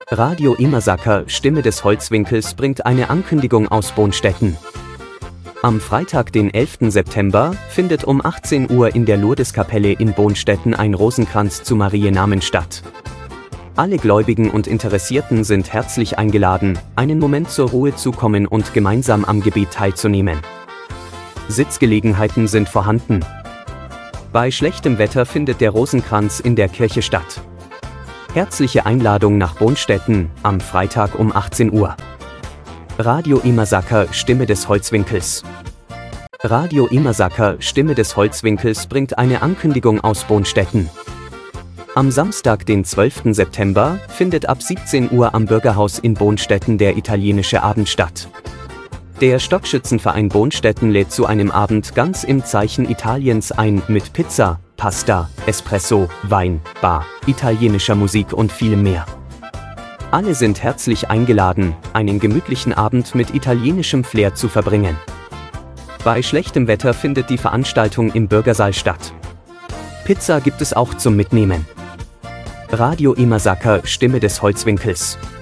Radio Immersacker, Stimme des Holzwinkels bringt eine Ankündigung aus Bonstetten. Am Freitag, den 11. September, findet um 18 Uhr in der Lourdeskapelle in Bonstetten ein Rosenkranz zu Mariennamen statt. Alle Gläubigen und Interessierten sind herzlich eingeladen, einen Moment zur Ruhe zu kommen und gemeinsam am Gebet teilzunehmen. Sitzgelegenheiten sind vorhanden. Bei schlechtem Wetter findet der Rosenkranz in der Kirche statt. Herzliche Einladung nach Bonstetten, am Freitag um 18 Uhr. Radio Immersacker, Stimme des Holzwinkels. Radio Immersacker, Stimme des Holzwinkels bringt eine Ankündigung aus Bonstetten. Am Samstag, den 12. September, findet ab 17 Uhr am Bürgerhaus in Bonstetten der italienische Abend statt. Der Stockschützenverein Bonstetten lädt zu einem Abend ganz im Zeichen Italiens ein, mit Pizza, Pasta, Espresso, Wein, Bar, italienischer Musik und vielem mehr. Alle sind herzlich eingeladen, einen gemütlichen Abend mit italienischem Flair zu verbringen. Bei schlechtem Wetter findet die Veranstaltung im Bürgersaal statt. Pizza gibt es auch zum Mitnehmen. Radio Immersacker, Stimme des Holzwinkels.